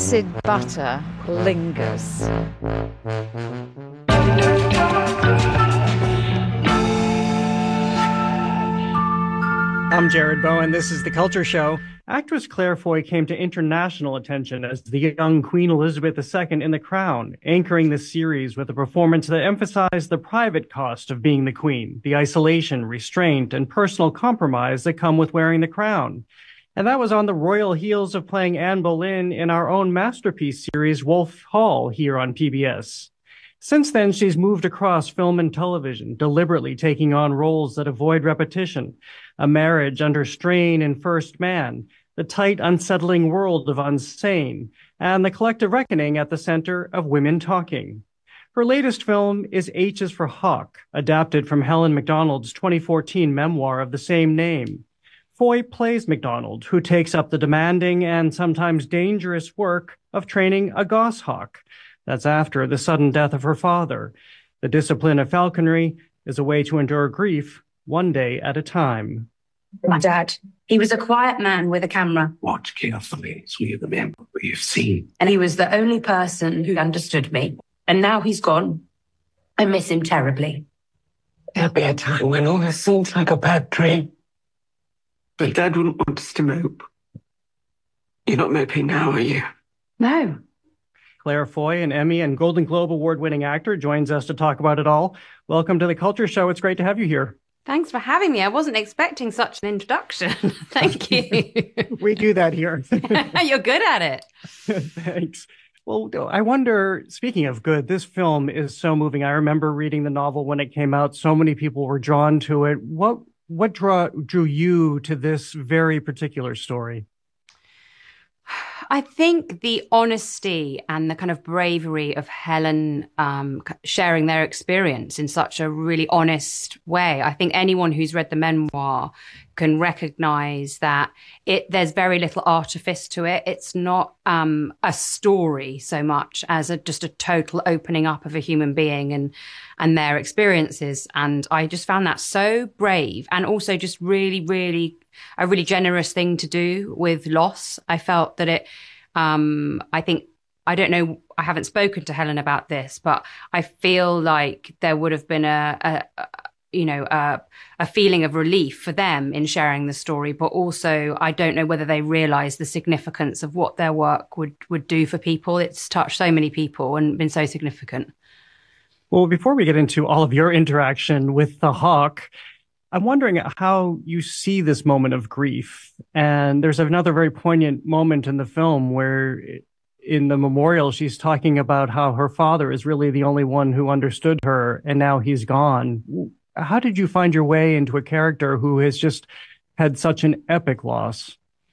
rancid butter lingers. I'm Jared Bowen. This is The Culture Show. Actress Claire Foy came to international attention as the young Queen Elizabeth II in The Crown, anchoring the series with a performance that emphasized the private cost of being the Queen, the isolation, restraint, and personal compromise that come with wearing the crown. And that was on the royal heels of playing Anne Boleyn in our own masterpiece series, Wolf Hall, here on PBS. Since then, she's moved across film and television, deliberately taking on roles that avoid repetition. A Marriage Under Strain in First Man, The Tight, Unsettling World of Unsane, and The Collective Reckoning at the center of Women Talking. Her latest film is H is for Hawk, adapted from Helen Macdonald's 2014 memoir of the same name. Foy plays Macdonald, who takes up the demanding and sometimes dangerous work of training a goshawk. That's after the sudden death of her father. The discipline of falconry is a way to endure grief one day at a time. My dad, he was a quiet man with a camera. Watch carefully so you remember what you've seen. And he was the only person who understood me. And now he's gone. I miss him terribly. There'll be a time when all this seems like a bad dream. But Dad wouldn't want us to mope. You're not moping now, are you? No. Claire Foy, an Emmy and Golden Globe award-winning actor, joins us to talk about it all. Welcome to The Culture Show. It's great to have you here. Thanks for having me. I wasn't expecting such an introduction. Thank you. We do that here. You're good at it. Thanks. Well, I wonder, speaking of good, this film is so moving. I remember reading the novel when it came out. So many people were drawn to it. What drew you to this very particular story? I think the honesty and the kind of bravery of Helen sharing their experience in such a really honest way. I think anyone who's read the memoir can recognize that there's very little artifice to it. It's not a story so much as just a total opening up of a human being and their experiences. And I just found that so brave and also just really, really a really generous thing to do with loss. I felt that I think, I don't know, I haven't spoken to Helen about this, but I feel like there would have been a feeling of relief for them in sharing the story, but also I don't know whether they realize the significance of what their work would do for people. It's touched so many people and been so significant. Well, before we get into all of your interaction with the hawk, I'm wondering how you see this moment of grief. And there's another very poignant moment in the film where in the memorial, she's talking about how her father is really the only one who understood her, and now he's gone. How did you find your way into a character who has just had such an epic loss?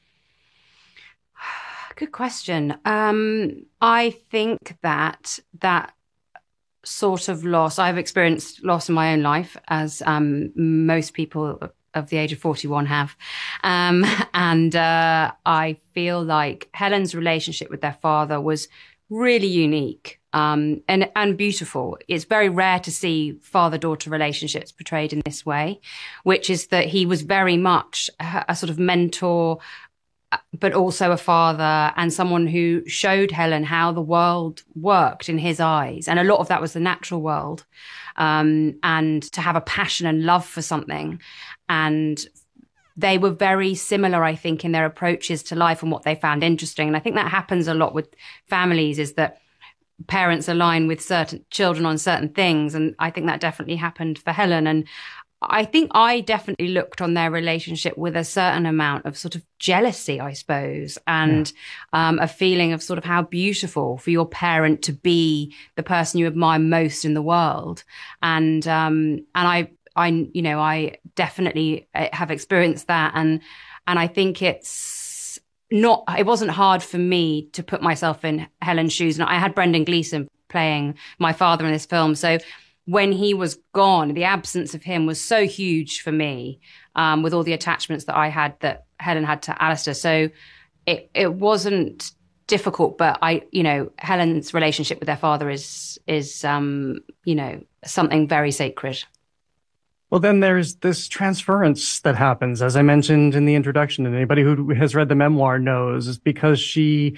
Good question. I think that sort of loss, I've experienced loss in my own life, as most people of the age of 41 have. And I feel like Helen's relationship with their father was really unique and beautiful. It's very rare to see father-daughter relationships portrayed in this way, which is that he was very much a sort of mentor, but also a father and someone who showed Helen how the world worked in his eyes. And a lot of that was the natural world. And to have a passion and love for something. And they were very similar, I think, in their approaches to life and what they found interesting. And I think that happens a lot with families, is that parents align with certain children on certain things. And I think that definitely happened for Helen. And I think I definitely looked on their relationship with a certain amount of sort of jealousy, I suppose, and a feeling of sort of how beautiful for your parent to be the person you admire most in the world. And I definitely have experienced that. And I think it wasn't hard for me to put myself in Helen's shoes. And I had Brendan Gleeson playing my father in this film. So when he was gone, the absence of him was so huge for me, with all the attachments that I had, that Helen had to Alistair. So it wasn't difficult, but Helen's relationship with their father is something very sacred. Well, then there's this transference that happens, as I mentioned in the introduction, and anybody who has read the memoir knows, is because she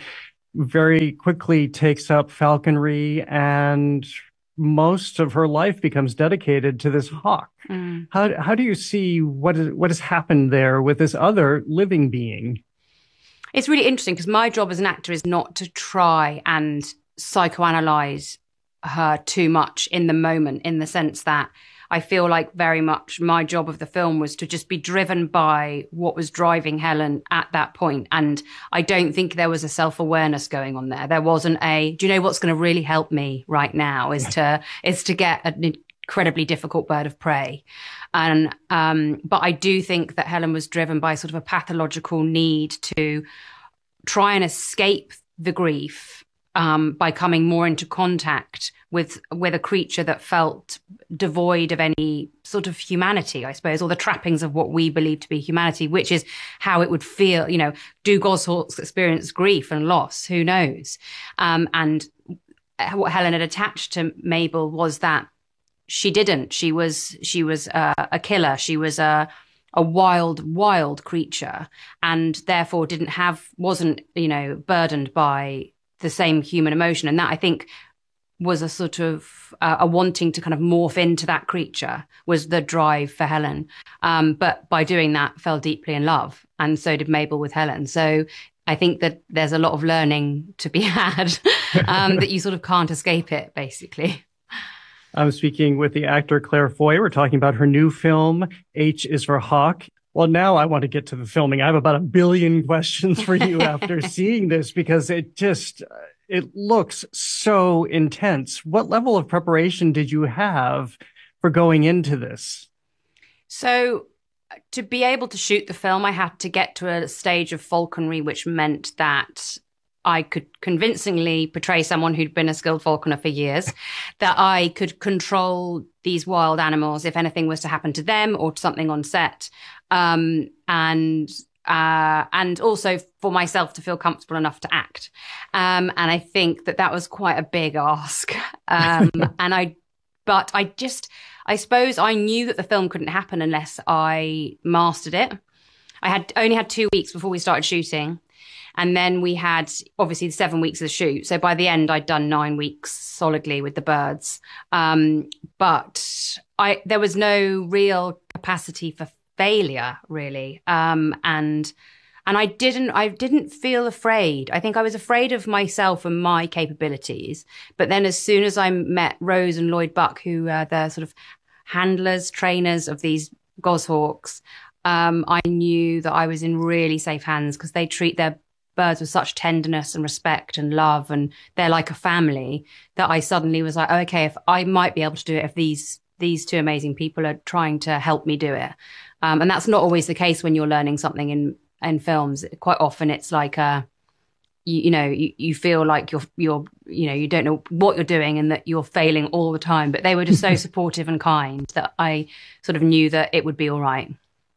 very quickly takes up falconry, and most of her life becomes dedicated to this hawk. How do you see what has happened there with this other living being? It's really interesting because my job as an actor is not to try and psychoanalyze her too much in the moment, in the sense that I feel like very much my job of the film was to just be driven by what was driving Helen at that point. And I don't think there was a self-awareness going on there. There wasn't do you know what's going to really help me right now is to get an incredibly difficult bird of prey. And, but I do think that Helen was driven by sort of a pathological need to try and escape the grief, by coming more into contact with a creature that felt devoid of any sort of humanity, I suppose, or the trappings of what we believe to be humanity, which is how it would feel. You know, do goshawks experience grief and loss? Who knows? And what Helen had attached to Mabel was that she didn't. She was a killer. She was a wild creature, and therefore wasn't burdened by the same human emotion. And that, I think, was a sort of a wanting to kind of morph into that creature was the drive for Helen. But by doing that, fell deeply in love. And so did Mabel with Helen. So I think that there's a lot of learning to be had, that you sort of can't escape it, basically. I'm speaking with the actor Claire Foy. We're talking about her new film, H is for Hawk. Well, now I want to get to the filming. I have about 1 billion questions for you after seeing this, because it looks so intense. What level of preparation did you have for going into this? So to be able to shoot the film, I had to get to a stage of falconry, which meant that I could convincingly portray someone who'd been a skilled falconer for years, that I could control these wild animals if anything was to happen to them or to something on set. And also for myself to feel comfortable enough to act. And I think that was quite a big ask. But I suppose I knew that the film couldn't happen unless I mastered it. I only had 2 weeks before we started shooting. And then we had obviously 7 weeks of the shoot. So by the end, I'd done 9 weeks solidly with the birds. But there was no real capacity for failure, really. And I didn't feel afraid. I think I was afraid of myself and my capabilities. But then as soon as I met Rose and Lloyd Buck, who are the sort of handlers, trainers of these goshawks, I knew that I was in really safe hands, because they treat their birds with such tenderness and respect and love, and they're like a family, that I suddenly was like, oh, okay, if I might be able to do it if these two amazing people are trying to help me do it. And that's not always the case when you're learning something in films. Quite often it's like you feel like you're you don't know what you're doing and that you're failing all the time. But they were just so supportive and kind that I sort of knew that it would be all right.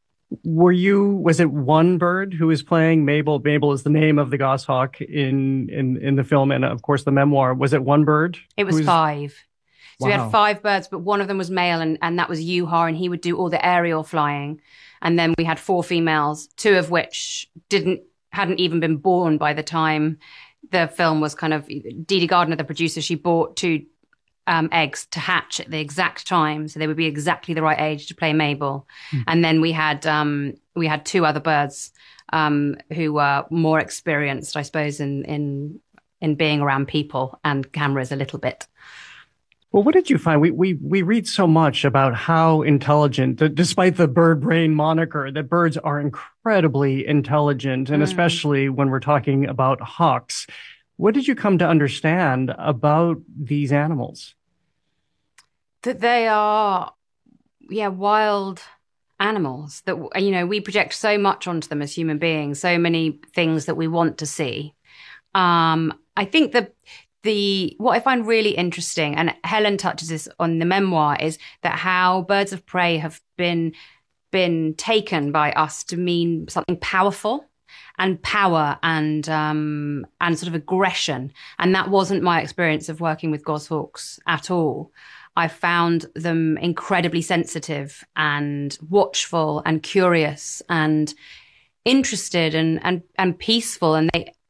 Was it one bird who was playing Mabel? Mabel is the name of the goshawk in the film, and of course the memoir. Was it one bird? It was 5. So Wow. we had 5 birds, but one of them was male, and that was Yuha, and he would do all the aerial flying. And then we had 4 females, 2 of which hadn't even been born by the time the film was kind of. Dee Gardner, the producer, she bought 2 eggs to hatch at the exact time, so they would be exactly the right age to play Mabel. And then we had 2 other birds who were more experienced, I suppose, in being around people and cameras a little bit. Well, what did you find? We read so much about how intelligent, despite the bird brain moniker, that birds are incredibly intelligent, and especially when we're talking about hawks. What did you come to understand about these animals? That they are, wild animals. That, we project so much onto them as human beings, so many things that we want to see. I think what I find really interesting, and Helen touches this on the memoir, is that how birds of prey have been taken by us to mean something powerful and power and sort of aggression. And that wasn't my experience of working with goshawks at all. I found them incredibly sensitive and watchful and curious and interested and peaceful. And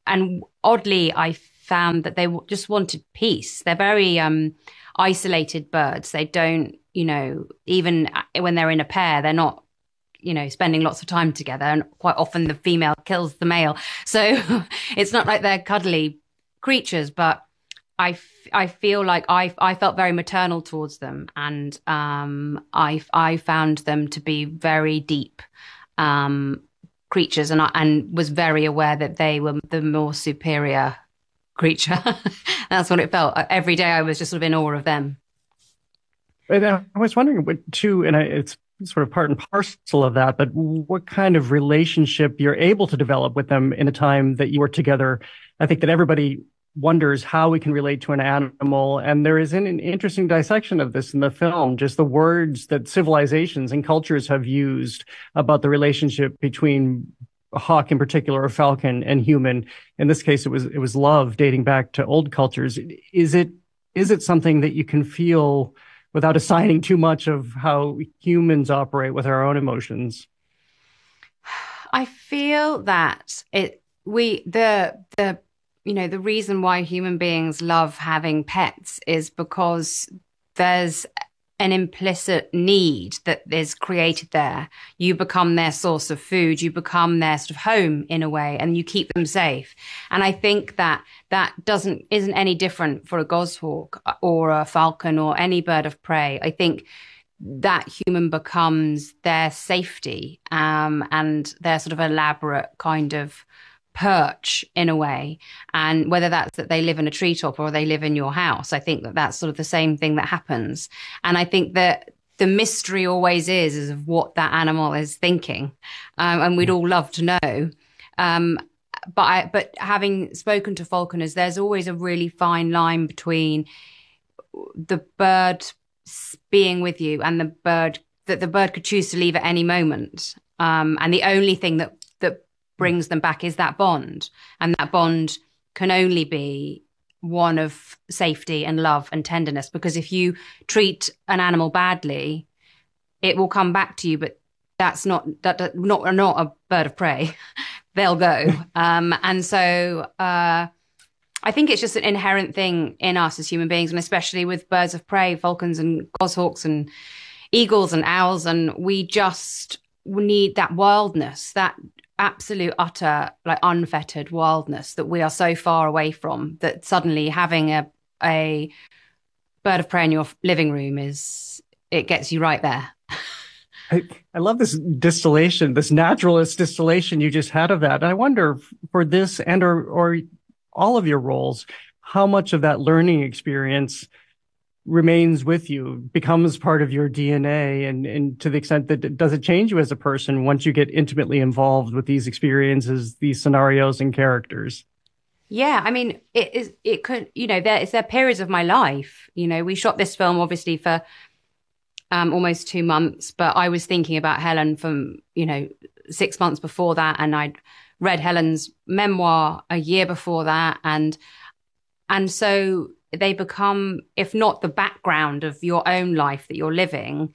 and oddly, I found that they just wanted peace. They're very isolated birds. They don't, even when they're in a pair, they're not, spending lots of time together. And quite often the female kills the male. So it's not like they're cuddly creatures, but I feel like I felt very maternal towards them. And I found them to be very deep creatures, and was very aware that they were the more superior creature. That's what it felt. Every day I was just sort of in awe of them. And I was wondering too, and it's sort of part and parcel of that, but what kind of relationship you're able to develop with them in a time that you were together. I think that everybody wonders how we can relate to an animal. And there is an interesting dissection of this in the film, just the words that civilizations and cultures have used about the relationship between a hawk in particular, a falcon, and human. In this case, it was love, dating back to old cultures. Is it something that you can feel without assigning too much of how humans operate with our own emotions? I feel that the reason why human beings love having pets is because there's an implicit need that is created there. You become their source of food, you become their sort of home in a way, and you keep them safe. And I think that isn't any different for a goshawk or a falcon or any bird of prey. I think that human becomes their safety, and their sort of elaborate kind of perch in a way. And whether that's that they live in a treetop or they live in your house, I think that that's sort of the same thing that happens. And I think that the mystery always is of what that animal is thinking. And we'd all love to know. But having spoken to falconers, there's always a really fine line between the bird being with you and the bird could choose to leave at any moment. And the only thing that brings them back is that bond. And that bond can only be one of safety and love and tenderness, because if you treat an animal badly, it will come back to you, but that's not a bird of prey. They'll go. And so I think it's just an inherent thing in us as human beings, and especially with birds of prey, falcons and goshawks and eagles and owls. And we need that wildness, that absolute, utter, like unfettered wildness that we are so far away from, that suddenly having a bird of prey in your living room it gets you right there. I love this distillation, this naturalist distillation you just had of that. And I wonder, for this and or all of your roles, how much of that learning experience remains with you, becomes part of your DNA, and to the extent that does it change you as a person once you get intimately involved with these experiences, these scenarios and characters? Yeah, I mean, it could, there are periods of my life. We shot this film obviously for almost 2 months, but I was thinking about Helen from 6 months before that, and I'd read Helen's memoir a year before that, and so they become, if not the background of your own life that you're living,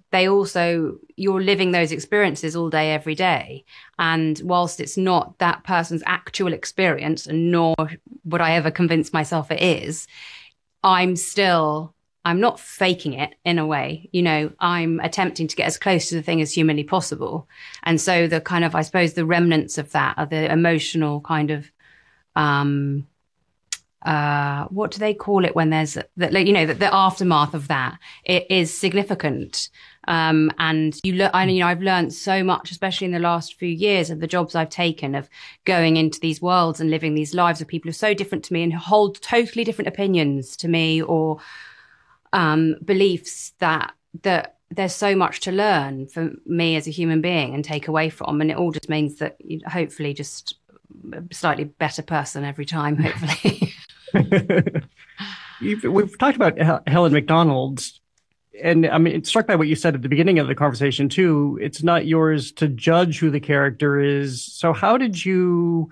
you're living those experiences all day, every day. And whilst it's not that person's actual experience, and nor would I ever convince myself it is, I'm not faking it in a way. I'm attempting to get as close to the thing as humanly possible. And so the kind of, I suppose, the remnants of that are the emotional kind of, what do they call it when there's the aftermath of that? It is significant. And I've learned so much, especially in the last few years, of the jobs I've taken, of going into these worlds and living these lives of people who are so different to me and hold totally different opinions to me, or beliefs that there's so much to learn for me as a human being and take away from. And it all just means that hopefully just a slightly better person every time, hopefully. We've talked about Helen Macdonald, and I mean, it's struck by what you said at the beginning of the conversation too. It's not yours to judge who the character is. So how did you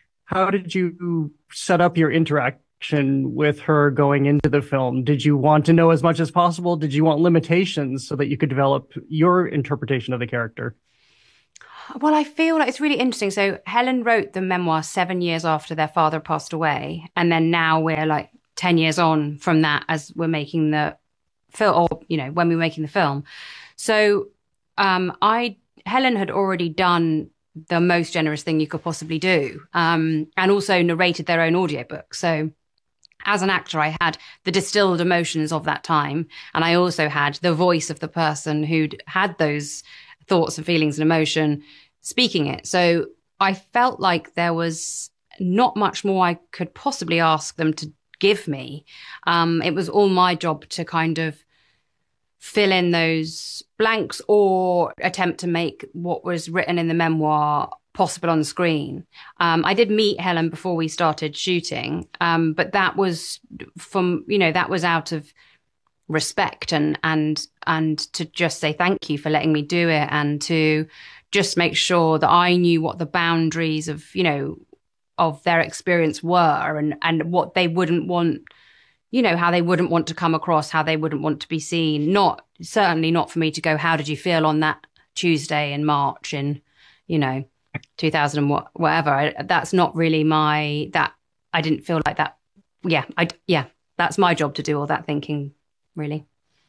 set up your interaction with her going into the film? Did you want to know as much as possible? Did you want limitations so that you could develop your interpretation of the character? Well, I feel like it's really interesting. So Helen wrote the memoir 7 years after their father passed away. And then now we're like 10 years on from that as we're making the film, or, when we were making the film. So Helen had already done the most generous thing you could possibly do, and also narrated their own audiobook. So as an actor, I had the distilled emotions of that time. And I also had the voice of the person who'd had those thoughts and feelings and emotion speaking it. So I felt like there was not much more I could possibly ask them to give me. It was all my job to kind of fill in those blanks or attempt to make what was written in the memoir possible on screen. I did meet Helen before we started shooting, but that was that was out of respect and to just say thank you for letting me do it, and to just make sure that I knew what the boundaries of of their experience were, and what they wouldn't want, how they wouldn't want to come across, how they wouldn't want to be seen. Certainly not for me to go, how did you feel on that Tuesday in March in 2000 and whatever. That's not really I didn't feel like that. That's my job to do all that thinking, really.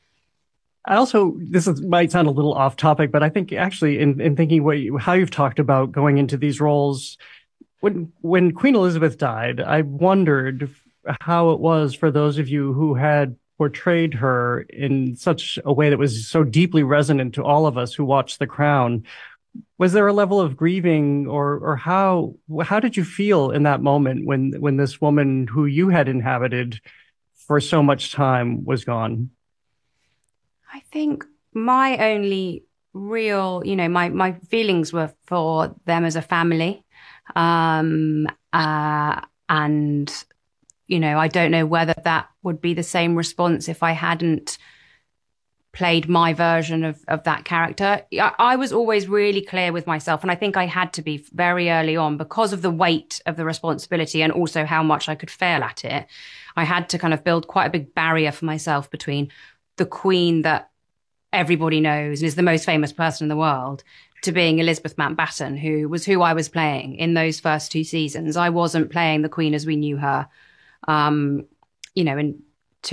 This might sound a little off topic, but I think actually in thinking how you've talked about going into these roles, when Queen Elizabeth died, I wondered how it was for those of you who had portrayed her in such a way that was so deeply resonant to all of us who watched The Crown. Was there a level of grieving, or how did you feel in that moment when this woman who you had inhabited for so much time was gone? I think my only real, my feelings were for them as a family. And, I don't know whether that would be the same response if I hadn't played my version of that character. I was always really clear with myself, and I think I had to be very early on because of the weight of the responsibility and also how much I could fail at it. I had to kind of build quite a big barrier for myself between the Queen that everybody knows and is the most famous person in the world to being Elizabeth Mountbatten, who I was playing in those first 2 seasons. I wasn't playing the Queen as we knew her, in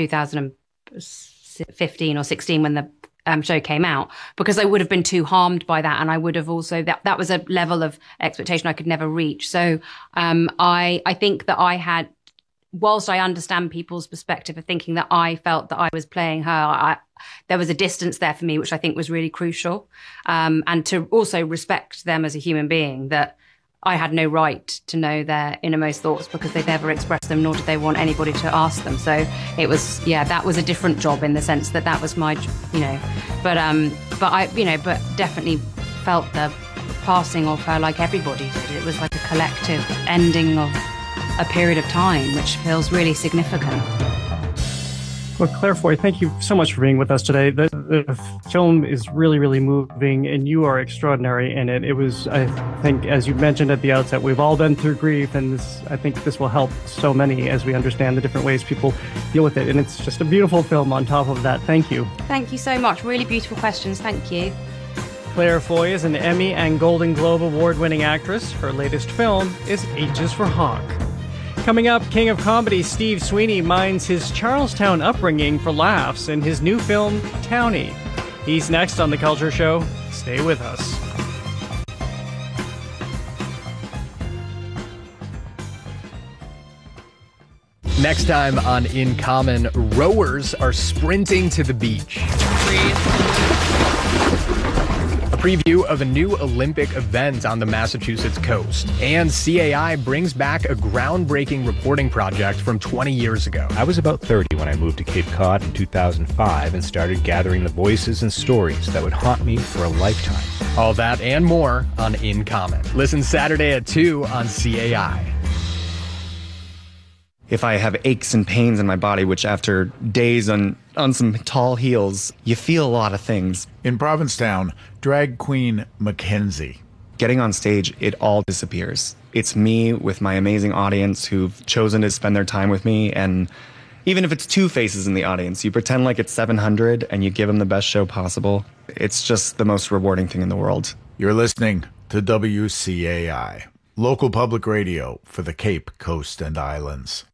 2015 or 16 when the show came out, because I would have been too harmed by that. And I would have also, that was a level of expectation I could never reach. So I think that I had, whilst I understand people's perspective of thinking that I felt that I was playing her, there was a distance there for me, which I think was really crucial. And to also respect them as a human being, that I had no right to know their innermost thoughts because they'd never expressed them, nor did they want anybody to ask them. So it was, that was a different job in the sense that was my, but I, but definitely felt the passing of her like everybody did. It was like a collective ending of a period of time, which feels really significant. Well, Claire Foy, thank you so much for being with us today. The film is really, really moving, and you are extraordinary in it. It was, I think, as you mentioned at the outset, we've all been through grief, and I think this will help so many as we understand the different ways people deal with it. And it's just a beautiful film on top of that. Thank you. Thank you so much. Really beautiful questions. Thank you. Claire Foy is an Emmy and Golden Globe award-winning actress. Her latest film is H is for Hawk. Coming up, King of Comedy Steve Sweeney mines his Charlestown upbringing for laughs in his new film, Townie. He's next on The Culture Show. Stay with us. Next time on In Common, rowers are sprinting to the beach. A preview of a new Olympic event on the Massachusetts coast. And CAI brings back a groundbreaking reporting project from 20 years ago. I was about 30 when I moved to Cape Cod in 2005 and started gathering the voices and stories that would haunt me for a lifetime. All that and more on In Common. Listen Saturday at 2 on CAI. If I have aches and pains in my body, which after days on some tall heels, you feel a lot of things. In Provincetown, drag queen Mackenzie. Getting on stage, it all disappears. It's me with my amazing audience who've chosen to spend their time with me. And even if it's 2 faces in the audience, you pretend like it's 700 and you give them the best show possible. It's just the most rewarding thing in the world. You're listening to to WCAI, local public radio for the Cape Coast and Islands.